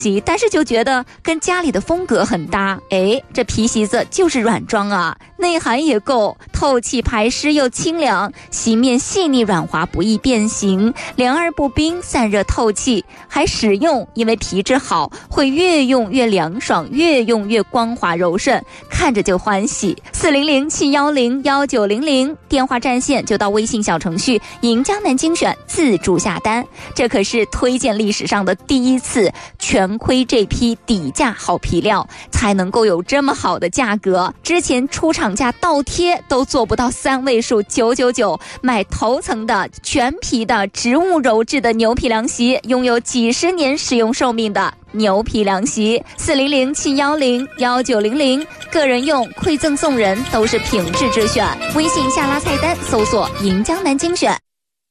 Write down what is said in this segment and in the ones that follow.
但是就觉得跟家里的风格很搭。这皮席子就是软装啊，内涵也够，透气排湿又清凉，席面细腻软滑，不易变形，凉而不冰，散热透气，还实用，因为皮质好，会越用越凉爽，越用越光滑柔顺，看着就欢喜。400-710-1900电话占线就到微信小程序赢江南精选自助下单。这可是推荐历史上的第一次，全亏这批底价好皮料才能够有这么好的价格，之前出厂价倒贴都做不到3位数999，买头层的全皮的植物鞣制的牛皮凉席，拥有几十年使用寿命的牛皮凉席。400-710-1900个人用馈赠送人都是品质之选。微信下拉菜单搜索赢江南精选。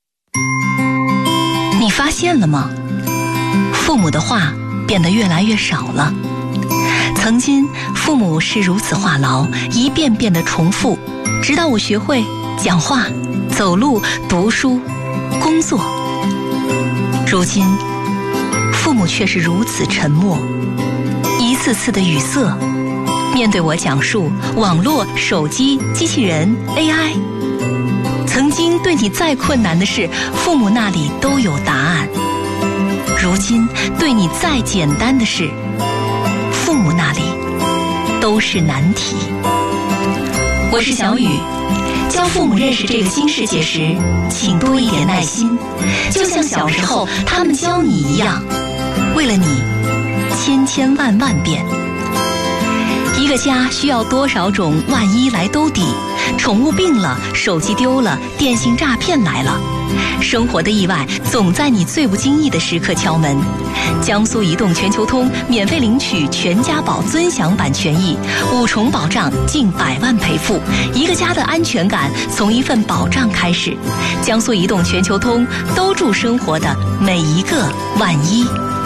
你发现了吗？父母的话变得越来越少了。曾经父母是如此话痨，一遍遍的重复，直到我学会讲话、走路、读书、工作。如今父母却是如此沉默，一次次的语塞，面对我讲述网络、手机、机器人、AI。曾经对你再困难的事，父母那里都有答案。如今对你再简单的事，父母那里都是难题。我是小雨，教父母认识这个新世界时，请多一点耐心，就像小时候他们教你一样，为了你千千万万遍。一个家需要多少种万一来兜底？宠物病了，手机丢了，电信诈骗来了，生活的意外总在你最不经意的时刻敲门。江苏移动全球通免费领取全家宝尊享版权益，5重保障，近100万赔付。一个家的安全感从一份保障开始。江苏移动全球通，兜住生活的每一个万一。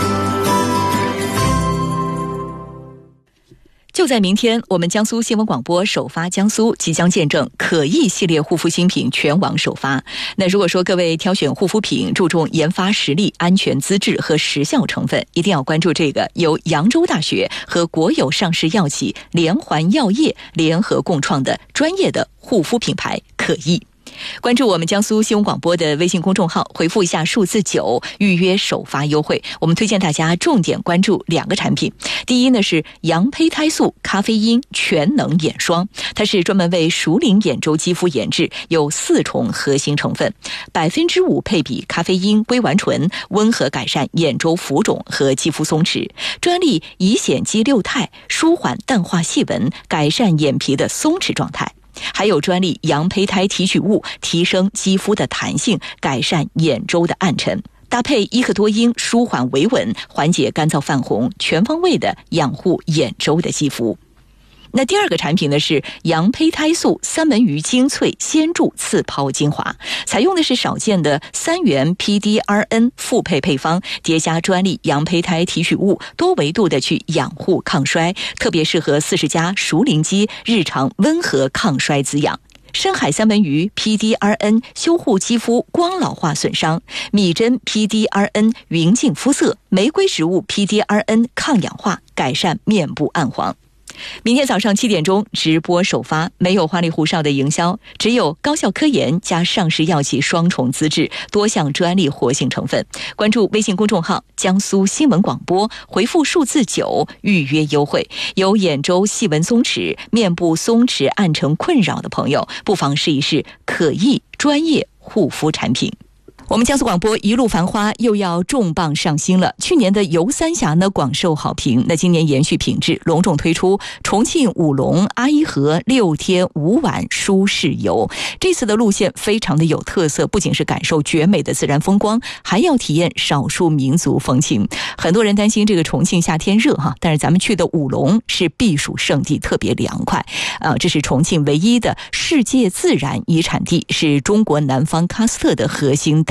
就在明天，我们江苏新闻广播首发江苏即将见证可意系列护肤新品全网首发。那如果说各位挑选护肤品注重研发实力、安全资质和时效成分，一定要关注这个由扬州大学和国有上市药企联环药业联合共创的专业的护肤品牌可意。关注我们江苏新闻广播的微信公众号，回复一下数字9预约首发优惠。我们推荐大家重点关注2个产品。第一呢是羊胚胎素咖啡因全能眼霜，它是专门为熟龄眼周肌肤研制，有4重核心成分，5%配比咖啡因微烷醇，温和改善眼周浮肿和肌肤松弛，专利乙酰基6肽，舒缓淡化细纹，改善眼皮的松弛状态。还有专利羊胚胎提取物，提升肌肤的弹性，改善眼周的暗沉，搭配伊克多因，舒缓维纹，缓解干燥泛红，全方位的养护眼周的肌肤。那第2个产品呢是羊胚胎素三文鱼精粹鲜注次抛精华，采用的是少见的3元 PDRN 复配配方，叠加专利羊胚胎提取物，多维度的去养护抗衰，特别适合40+熟龄肌日常温和抗衰滋养。深海三文鱼 PDRN 修护肌肤光老化损伤，米珍 PDRN 匀净肤色，玫瑰植物 PDRN 抗氧化，改善面部暗黄。明天早上7点钟直播首发，没有花里胡哨的营销，只有高效科研加上市药企双重资质，多项专利活性成分。关注微信公众号江苏新闻广播，回复数字9预约优惠。有眼周细纹松弛、面部松弛暗沉困扰的朋友，不妨试一试可意专业护肤产品。我们江苏广播一路繁花又要重磅上新了。去年的游三峡呢广受好评，那今年延续品质，隆重推出重庆五龙阿依河6天5晚舒适游。这次的路线非常的有特色，不仅是感受绝美的自然风光，还要体验少数民族风情。很多人担心这个重庆夏天热但是咱们去的五龙是避暑胜地，特别凉快。这是重庆唯一的世界自然遗产地，是中国南方喀斯特的核心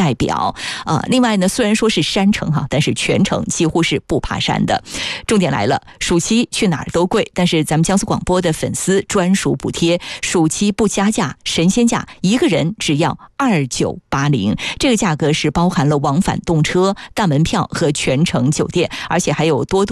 代表。另外呢，虽然说是山城哈，但是全程几乎是不爬山的。重点来了，暑期去哪儿都贵，但是咱们江苏广播的粉丝专属补贴，暑期不加价，神仙价，一个人只要2980，这个价格是包含了往返动车、大门票和全程酒店，而且还有多